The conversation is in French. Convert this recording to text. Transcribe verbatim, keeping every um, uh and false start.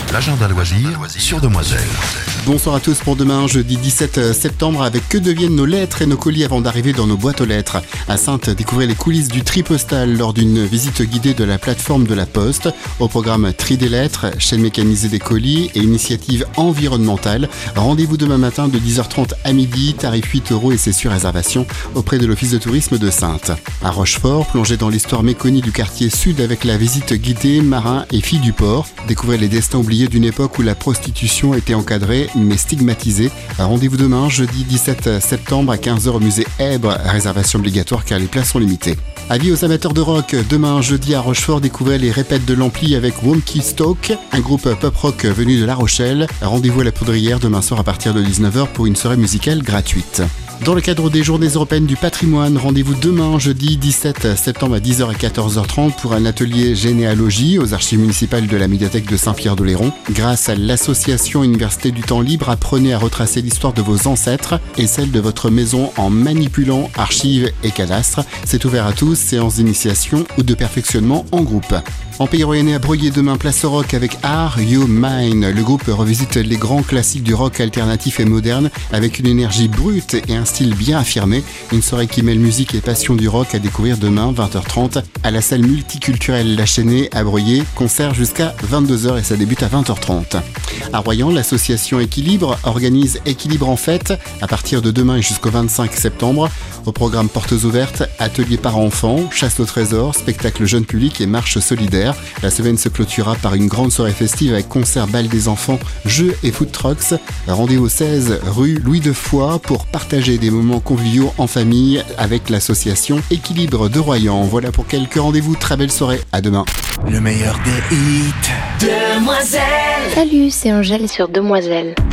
l'agenda loisir sur Demoiselle. Bonsoir à tous pour demain, jeudi dix-sept septembre, avec Que deviennent nos lettres et nos colis avant d'arriver dans nos boîtes aux lettres. À Saintes, découvrez les coulisses du tri postal lors d'une visite guidée de la plateforme de la Poste. Au programme Tri des lettres, chaîne mécanisée des colis et initiative environnementale. Rendez-vous demain matin de dix heures trente à midi, tarif huit euros et c'est sur réservation auprès de l'Office de tourisme de Saintes. À Rochefort, plongez dans l'histoire méconnue du quartier sud avec la visite guidée Marins et filles du port. Découvrez les destins oubliés d'une époque où la prostitution était encadrée mais stigmatisée. Rendez-vous demain, jeudi dix-sept septembre à quinze heures au musée Èbre. Réservation obligatoire car les places sont limitées. Avis aux amateurs de rock, demain jeudi à Rochefort, découvrez les répètes de l'Ampli avec Wonky Stoke, un groupe pop-rock venu de La Rochelle. Rendez-vous à la Poudrière demain soir à partir de dix-neuf heures pour une soirée musicale gratuite. Dans le cadre des Journées européennes du patrimoine, rendez-vous demain, jeudi dix-sept septembre à dix heures et quatorze heures trente pour un atelier généalogie aux archives municipales de la médiathèque de Saint-Pierre-d'Oléron. Grâce à l'association Université du Temps Libre, apprenez à retracer l'histoire de vos ancêtres et celle de votre maison en manipulant archives et cadastres. C'est ouvert à tous, séance d'initiation ou de perfectionnement en groupe. En Pays Royannais à Broglie, demain place au rock avec Are You Mine. Le groupe revisite les grands classiques du rock alternatif et moderne avec une énergie brute et un style bien affirmé. Une soirée qui mêle musique et passion du rock à découvrir demain vingt heures trente à la salle multiculturelle La Chênaie à Broglie. Concert jusqu'à vingt-deux heures et ça débute à vingt heures trente. À Royan, l'association Équilibre organise Équilibre en fête à partir de demain et jusqu'au vingt-cinq septembre. Au programme portes ouvertes, ateliers parents-enfants, chasse au trésor, spectacle jeune public et marche solidaire. La semaine se clôturera par une grande soirée festive avec concert bal des enfants, jeux et food trucks. Rendez-vous seize rue Louis de Foix pour partager des moments conviviaux en famille avec l'association Équilibre de Royan. Voilà pour quelques rendez-vous. Très belle soirée. À demain. Le meilleur des hits. Demoiselle. Salut, c'est Angèle sur Demoiselle.